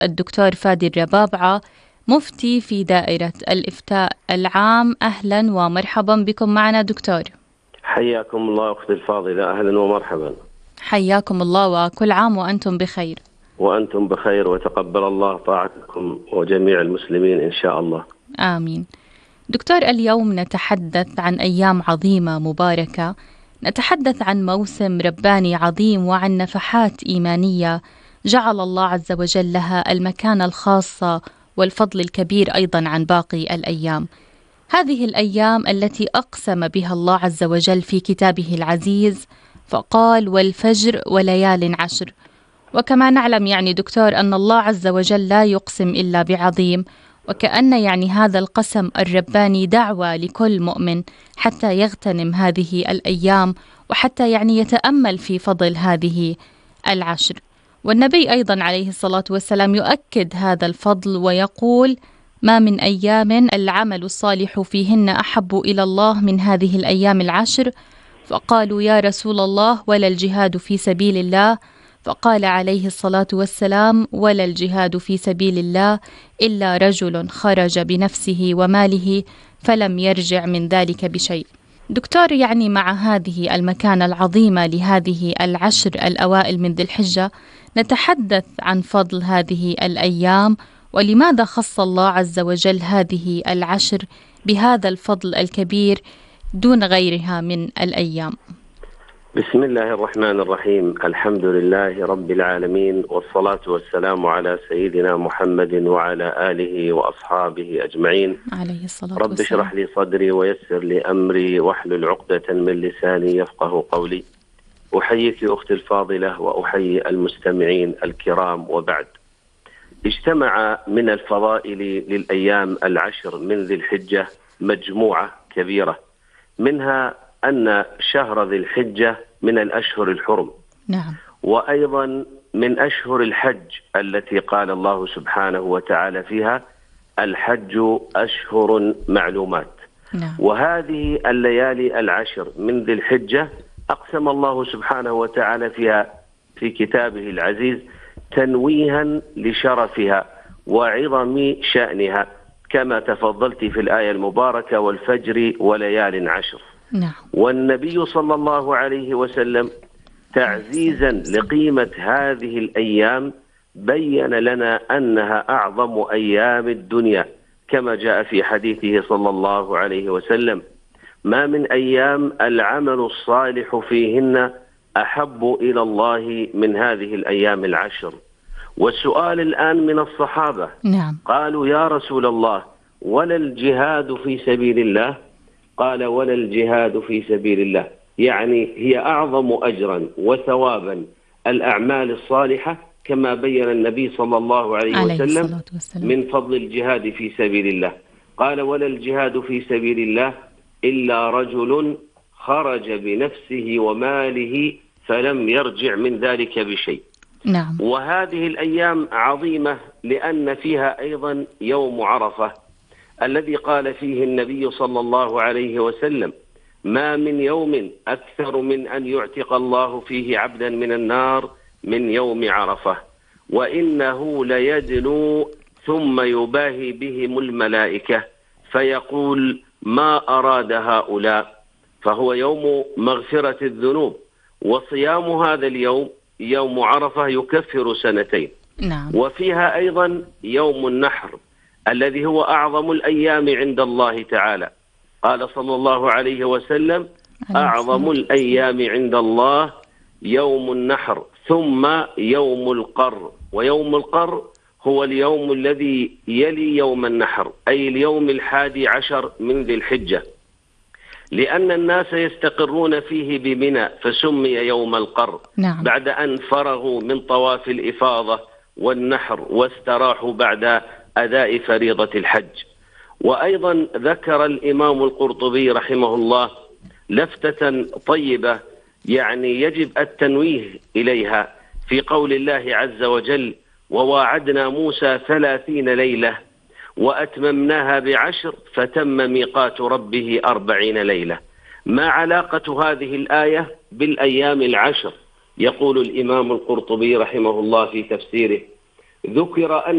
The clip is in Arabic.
الدكتور فادي الربابعة، مفتي في دائرة الإفتاء العام. أهلا ومرحبا بكم معنا دكتور. حياكم الله أختي الفاضلة، أهلا ومرحبا. حياكم الله وكل عام وأنتم بخير. وأنتم بخير وتقبل الله طاعتكم وجميع المسلمين إن شاء الله. آمين. دكتور، اليوم نتحدث عن أيام عظيمة مباركة، نتحدث عن موسم رباني عظيم وعن نفحات إيمانية جعل الله عز وجل لها المكانة الخاصة والفضل الكبير أيضا عن باقي الأيام. هذه الأيام التي أقسم بها الله عز وجل في كتابه العزيز فقال: والفجر وليال عشر. وكما نعلم دكتور أن الله عز وجل لا يقسم إلا بعظيم، وكأن هذا القسم الرباني دعوة لكل مؤمن حتى يغتنم هذه الأيام وحتى يتأمل في فضل هذه العشر. والنبي أيضا عليه الصلاة والسلام يؤكد هذا الفضل ويقول: ما من أيام العمل الصالح فيهن أحب إلى الله من هذه الأيام العشر. فقالوا: يا رسول الله ولا الجهاد في سبيل الله؟ فقال عليه الصلاة والسلام: ولا الجهاد في سبيل الله إلا رجل خرج بنفسه وماله فلم يرجع من ذلك بشيء. دكتور، مع هذه المكانة العظيمة لهذه العشر الأوائل من ذي الحجة، نتحدث عن فضل هذه الأيام ولماذا خص الله عز وجل هذه العشر بهذا الفضل الكبير دون غيرها من الأيام. بسم الله الرحمن الرحيم، الحمد لله رب العالمين، والصلاة والسلام على سيدنا محمد وعلى آله وأصحابه أجمعين عليه الصلاة رب والسلام. اشرح لي صدري ويسر لي أمري واحلل عقدة من لساني يفقه قولي. أحييك أختي الفاضلة وأحيي المستمعين الكرام، وبعد. اجتمع من الفضائل للأيام العشر من ذي الحجة مجموعة كبيرة، منها أن شهر ذي الحجة من الأشهر الحرم. نعم. وأيضا من أشهر الحج التي قال الله سبحانه وتعالى فيها: الحج أشهر معلومات. نعم. وهذه الليالي العشر من ذي الحجة أقسم الله سبحانه وتعالى فيها في كتابه العزيز تنويها لشرفها وعظم شأنها، كما تفضلت في الآية المباركة: والفجر وليال عشر. نعم. والنبي صلى الله عليه وسلم تعزيزا لقيمة هذه الأيام بين لنا أنها أعظم أيام الدنيا، كما جاء في حديثه صلى الله عليه وسلم: ما من أيام العمل الصالح فيهن أحب إلى الله من هذه الأيام العشر. والسؤال الآن من الصحابة: نعم. قالوا: يا رسول الله ولا الجهاد في سبيل الله؟ قال: ولا الجهاد في سبيل الله، يعني هي أعظم أجرا وثوابا الأعمال الصالحة، كما بين النبي صلى الله عليه وسلم من فضل الجهاد في سبيل الله. قال: ولا الجهاد في سبيل الله إلا رجل خرج بنفسه وماله فلم يرجع من ذلك بشيء. نعم. وهذه الأيام عظيمة لأن فيها أيضا يوم عرفة الذي قال فيه النبي صلى الله عليه وسلم: ما من يوم أكثر من أن يعتق الله فيه عبدا من النار من يوم عرفة، وإنه ليدنو ثم يباهي بهم الملائكة فيقول: ما أراد هؤلاء؟ فهو يوم مغفرة الذنوب. وصيام هذا اليوم يوم عرفة يكفر سنتين. نعم. وفيها أيضا يوم النحر الذي هو أعظم الأيام عند الله تعالى. قال صلى الله عليه وسلم: أعظم الأيام عند الله يوم النحر ثم يوم القر. ويوم القر هو اليوم الذي يلي يوم النحر، أي اليوم 11 من ذي الحجة، لأن الناس يستقرون فيه بمنى فسمي يوم القر. نعم. بعد أن فرغوا من طواف الإفاضة والنحر واستراحوا بعد أداء فريضة الحج. وأيضا ذكر الإمام القرطبي رحمه الله لفتة طيبة يجب التنويه إليها في قول الله عز وجل: وواعدنا موسى 30 ليلة وأتممناها ب10 فتم ميقات ربه 40 ليلة. ما علاقة هذه الآية بالأيام العشر؟ يقول الإمام القرطبي رحمه الله في تفسيره: ذكر أن